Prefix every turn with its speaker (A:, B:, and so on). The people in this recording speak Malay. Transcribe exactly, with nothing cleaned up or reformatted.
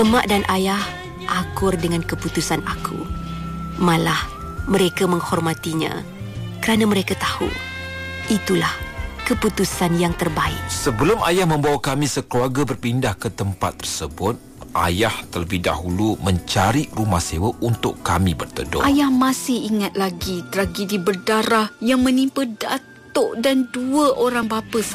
A: Emak dan ayah akur dengan keputusan aku. Malah mereka menghormatinya kerana mereka tahu itulah keputusan yang terbaik.
B: Sebelum ayah membawa kami sekeluarga berpindah ke tempat tersebut, ayah terlebih dahulu mencari rumah sewa untuk kami berteduh.
C: Ayah masih ingat lagi tragedi berdarah yang menimpa Datuk dan dua orang bapa